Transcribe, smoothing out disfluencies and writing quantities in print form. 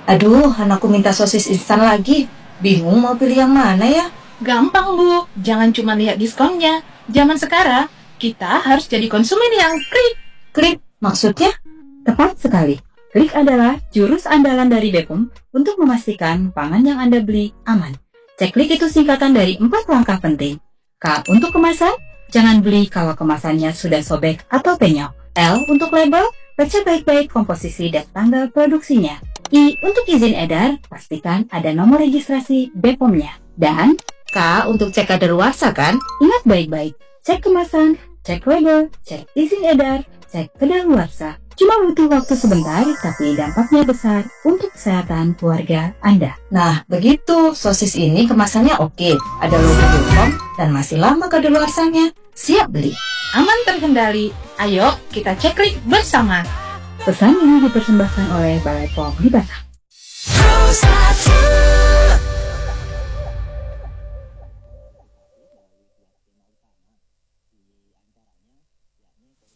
Aduh, anakku minta sosis instan lagi. Bingung mau pilih yang mana ya? Gampang, Bu. Jangan cuma lihat diskonnya. Zaman sekarang, kita harus jadi konsumen yang klik. Klik, maksudnya? Tepat sekali. Klik adalah jurus andalan dari Bepom untuk memastikan pangan yang Anda beli aman. Cek klik itu singkatan dari 4 langkah penting. K untuk kemasan, jangan beli kalau kemasannya sudah sobek atau penyok. L untuk label, baca baik-baik komposisi dan tanggal produksinya. I untuk izin edar, pastikan ada nomor registrasi Bepomnya. Dan K untuk cek kadaluarsa kan? ingat baik-baik, cek kemasan, cek label, cek izin edar, cek kadaluarsa. Cuma butuh waktu sebentar, tapi dampaknya besar untuk kesehatan keluarga Anda. Nah, begitu. Sosis ini kemasannya oke. Ada logo Bepom dan masih lama kadaluarsanya. Siap beli. Aman terkendali. Ayo, kita cek klik bersama. Pesan ini dipersembahkan oleh Balai POM di Batam.